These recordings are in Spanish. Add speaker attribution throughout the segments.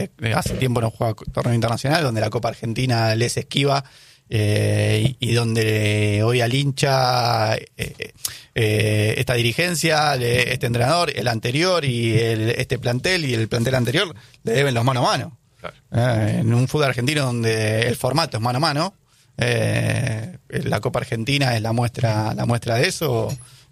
Speaker 1: hace tiempo no juega torneo internacional, donde la Copa Argentina les esquiva, y donde hoy al hincha esta dirigencia, este entrenador, el anterior y este plantel y el plantel anterior le deben los mano a mano. Claro. En un fútbol argentino donde el formato es mano a mano, la Copa Argentina es la muestra de eso.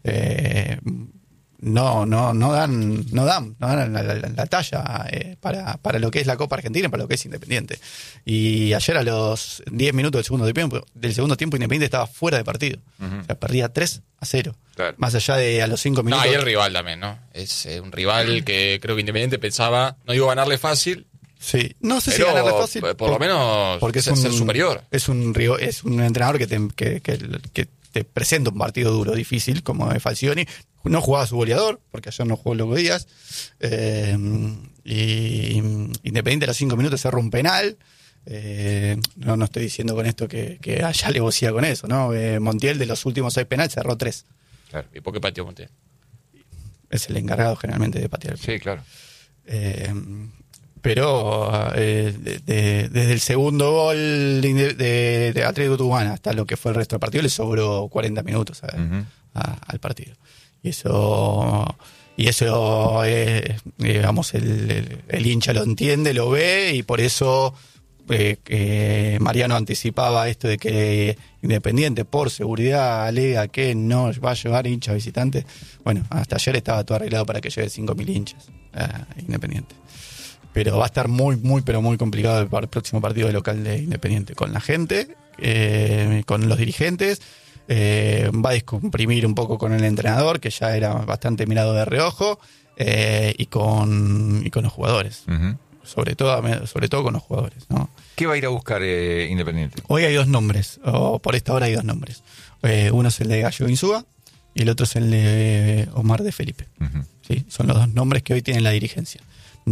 Speaker 1: No dan la talla para lo que es la Copa Argentina y para lo que es Independiente. Y ayer a los 10 minutos del segundo tiempo Independiente estaba fuera de partido. O sea, perdía 3-0. Claro. Más allá de a los 5 minutos.
Speaker 2: No, y el rival también, ¿no? Es un rival que creo que Independiente pensaba no iba a ganarle fácil.
Speaker 1: Sí, no sé si ganarle fácil.
Speaker 2: Por lo menos porque es ser superior.
Speaker 1: Es un entrenador que te presenta un partido duro, difícil, como de Falcioni. No jugaba su goleador, porque ayer no jugó Loco Díaz. Y Independiente a los 5 minutos cerró un penal. No estoy diciendo con esto que haya alevosía con eso, ¿no? Montiel de los últimos 6 penales cerró 3.
Speaker 2: Claro. ¿Y por qué pateó Montiel?
Speaker 1: Es el encargado generalmente de patear.
Speaker 2: Sí, claro.
Speaker 1: Pero desde el segundo gol de Atlético Tucumán hasta lo que fue el resto del partido le sobró 40 minutos al partido. Y eso digamos, el hincha lo entiende, lo ve, y por eso Mariano anticipaba esto de que Independiente por seguridad alega que no va a llevar hinchas visitantes. Bueno, hasta ayer estaba todo arreglado para que lleve 5.000 hinchas Independiente. Pero va a estar muy, muy, pero muy complicado el próximo partido de local de Independiente. Con la gente, con los dirigentes, va a descomprimir un poco con el entrenador, que ya era bastante mirado de reojo, y con los jugadores. Uh-huh. Sobre todo con los jugadores, ¿no?
Speaker 3: ¿Qué va a ir a buscar Independiente?
Speaker 1: Hoy hay 2 nombres, o por esta hora hay 2 nombres. Uno es el de Gallo Insúa y el otro es el de Omar de Felipe. Uh-huh. ¿Sí? Son los 2 nombres que hoy tiene la dirigencia.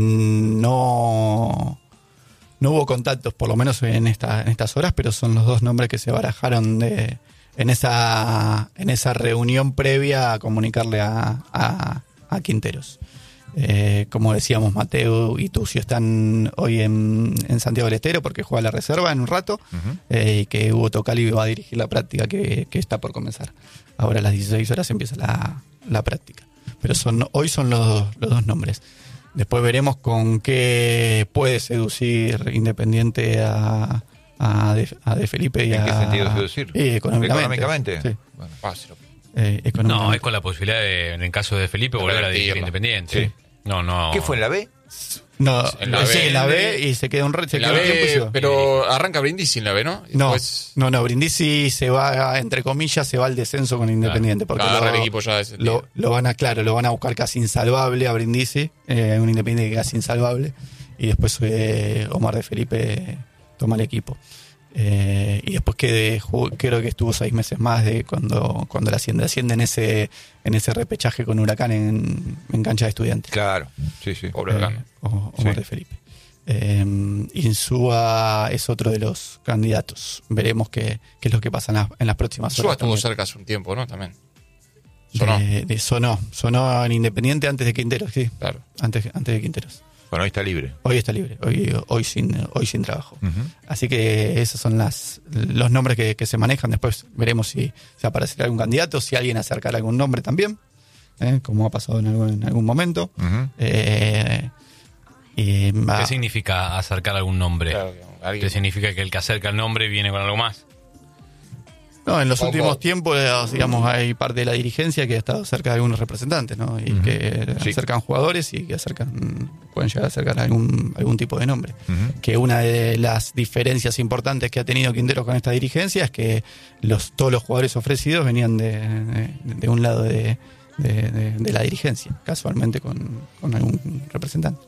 Speaker 1: No hubo contactos, por lo menos en estas horas, pero son los 2 nombres que se barajaron en esa reunión previa a comunicarle a Quinteros. Como decíamos, Mateo y Tucio están hoy en Santiago del Estero porque juega la reserva en un rato. Uh-huh. Y que Hugo Tocali va a dirigir la práctica que está por comenzar. Ahora a las 16 horas empieza la práctica. Pero hoy son los 2 nombres. Después veremos con qué puede seducir Independiente a De Felipe y
Speaker 3: ¿En qué sentido seducir?
Speaker 1: ¿Económicamente? Sí.
Speaker 2: Bueno, fácil.
Speaker 4: No, es con la posibilidad de, en el caso de Felipe, volver a dirigir Independiente. Sí. No.
Speaker 3: ¿Qué fue en la B?
Speaker 1: No, en la B y se queda un tiempo.
Speaker 2: Pero arranca Brindisi en la B, ¿no?
Speaker 1: Después... No, Brindisi se va, entre comillas, se va al descenso con Independiente. Porque
Speaker 2: el equipo ya
Speaker 1: lo van a buscar casi insalvable a Brindisi, un Independiente casi insalvable, y después Omar de Felipe toma el equipo. Y después creo que estuvo 6 meses más de cuando la asciende en ese repechaje con Huracán en cancha de Estudiantes.
Speaker 3: Claro, sí.
Speaker 1: Omar de Felipe. Insúa es otro de los candidatos. Veremos qué es lo que pasa en las próximas horas.
Speaker 2: Insúa estuvo cerca hace un tiempo, ¿no? También.
Speaker 1: Sonó en Independiente antes de Quinteros, sí.
Speaker 2: Claro.
Speaker 1: Antes de Quinteros.
Speaker 3: Bueno, hoy está libre.
Speaker 1: Hoy sin trabajo.
Speaker 3: Uh-huh.
Speaker 1: Así que esos son los nombres que se manejan. Después veremos si aparecerá algún candidato, si alguien acercará algún nombre también, como ha pasado en algún momento.
Speaker 3: Uh-huh.
Speaker 4: ¿Qué significa acercar algún nombre?
Speaker 2: Claro,
Speaker 4: ¿Qué significa que el que acerca el nombre viene con algo más?
Speaker 1: No, en los últimos tiempos, digamos, hay parte de la dirigencia que ha estado cerca de algunos representantes, ¿no? Y que acercan jugadores y que pueden llegar a acercar algún tipo de nombre. Uh-huh. Que una de las diferencias importantes que ha tenido Quinteros con esta dirigencia es que todos los jugadores ofrecidos venían de un lado de la dirigencia, casualmente con algún representante.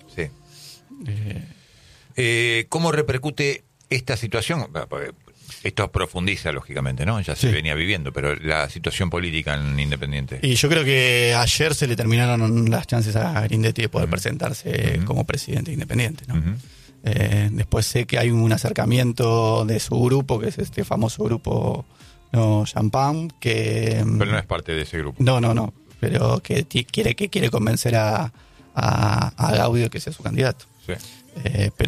Speaker 3: Sí. ¿Cómo repercute esta situación? Esto profundiza, lógicamente, ¿no? Ya se venía viviendo, pero la situación política en Independiente.
Speaker 1: Y yo creo que ayer se le terminaron las chances a Grindetti de poder presentarse como presidente independiente, ¿no? Uh-huh. Después sé que hay un acercamiento de su grupo, que es este famoso grupo Champagne, que...
Speaker 3: Pero no es parte de ese grupo.
Speaker 1: No, pero que quiere convencer a Gaudio que sea su candidato.
Speaker 3: Sí.
Speaker 1: pero